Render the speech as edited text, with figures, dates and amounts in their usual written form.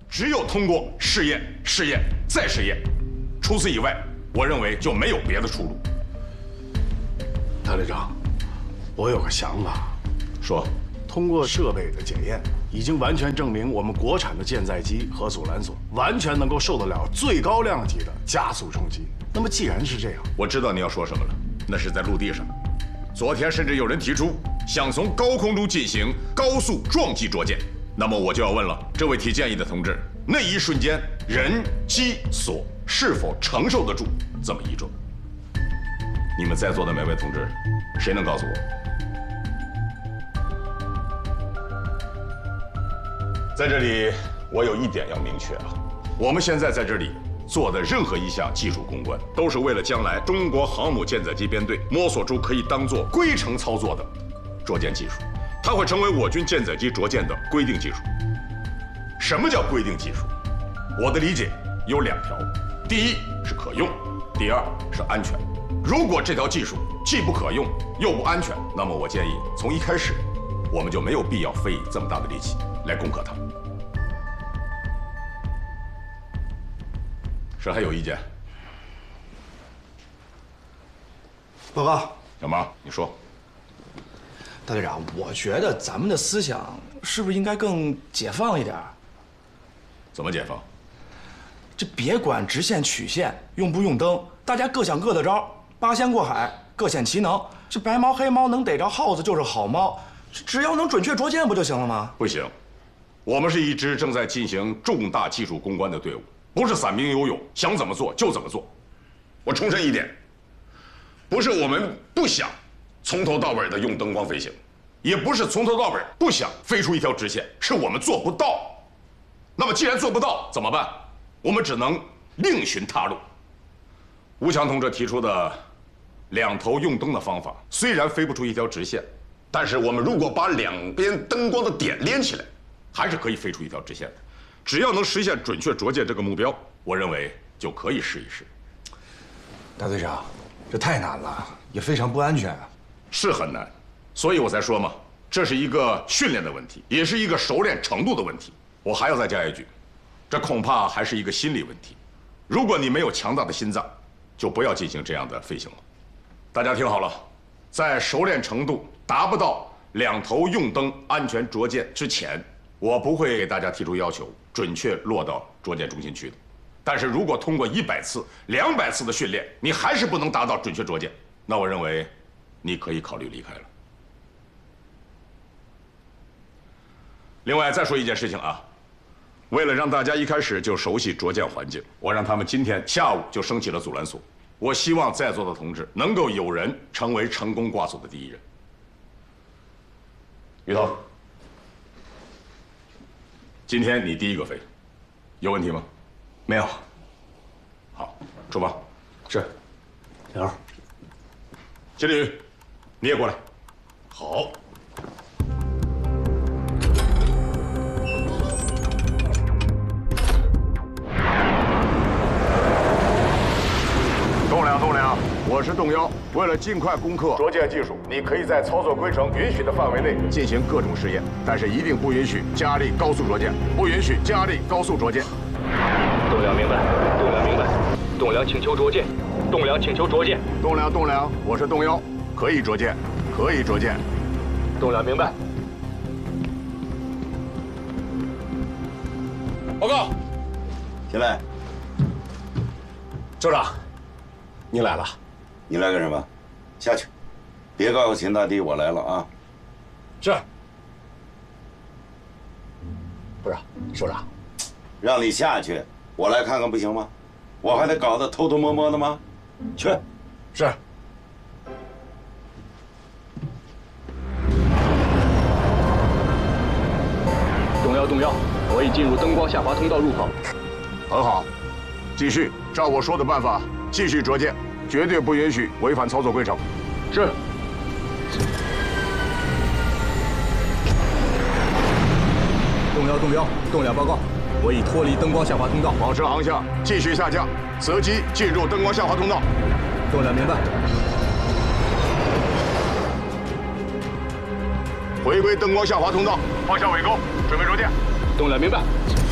只有通过试验、试验再试验，除此以外，我认为就没有别的出路。 大队长，我有个想法， 说， 通过设备的检验，已经完全证明我们国产的舰载机和阻拦索完全能够受得了最高量级的加速冲击。那么既然是这样， 我知道你要说什么了，那是在陆地上。昨天甚至有人提出想从高空中进行高速撞击着舰，那么我就要问了，这位提建议的同志，那一瞬间人机所是否承受得住这么一撞？你们在座的每位同志，谁能告诉我？在这里，我有一点要明确啊，我们现在在这里做的任何一项技术攻关，都是为了将来中国航母舰载机编队摸索出可以当做规程操作的着舰技术，它会成为我军舰载机着舰的规定技术。什么叫规定技术？我的理解有两条：第一是可用，第二是安全。如果这条技术既不可用又不安全，那么我建议从一开始我们就没有必要费这么大的力气来攻克它。谁还有意见？ 报告， 小毛，你说。 大队长，我觉得咱们的思想是不是应该更解放一点？ 怎么解放？ 这别管直线曲线用不用灯，大家各想各的招，八仙过海，各显其能。这白猫黑猫能逮着耗子就是好猫，只要能准确着舰不就行了吗？ 不行，我们是一支正在进行重大技术攻关的队伍，不是散兵游勇，想怎么做就怎么做。我重申一点，不是我们不想从头到尾的用灯光飞行，也不是从头到尾不想飞出一条直线，是我们做不到。那么既然做不到，怎么办？我们只能另寻他路。吴强同志提出的两头用灯的方法，虽然飞不出一条直线，但是我们如果把两边灯光的点连起来，还是可以飞出一条直线的。只要能实现准确着舰这个目标，我认为就可以试一试。 大队长，这太难了，也非常不安全啊。 是很难，所以我才说嘛，这是一个训练的问题，也是一个熟练程度的问题。我还要再加一句，这恐怕还是一个心理问题。如果你没有强大的心脏，就不要进行这样的飞行了。大家听好了，在熟练程度达不到两头用灯安全着舰之前，我不会给大家提出要求，准确落到着舰中心去的。但是如果通过100次、200次的训练，你还是不能达到准确着舰，那我认为你可以考虑离开了。另外再说一件事情啊，为了让大家一开始就熟悉着舰环境，我让他们今天下午就升起了阻拦索。我希望在座的同志能够有人成为成功挂索的第一人。于涛，今天你第一个飞，有问题吗？ 没有。 好，出发。 是。 小刘， 金立宇，你也过来。好。栋梁，我是动幺。为了尽快攻克着舰技术，你可以在操作规程允许的范围内进行各种试验，但是一定不允许加力高速着舰，不允许加力高速着舰。 栋梁明白，栋梁明白。栋梁请求着舰，栋梁请求着舰。 栋梁，我是动幺，可以着舰，可以着舰。 栋梁明白。 报告， 进来。 首长，您来了。 你来干什么？下去，别告诉秦大帝我来了啊！ 是。 不是，首长， 让你下去，我来看看不行吗？我还得搞得偷偷摸摸的吗？去。 是。 动幺，我已进入灯光下滑通道入口。 很好，继续照我说的办法继续着舰，绝对不允许违反操作规程。 是。动两报告，我已脱离灯光下滑通道， 保持航向，继续下降，择机进入灯光下滑通道。 动两明白。 回归灯光下滑通道，放下尾钩，准备着舰。 动两明白。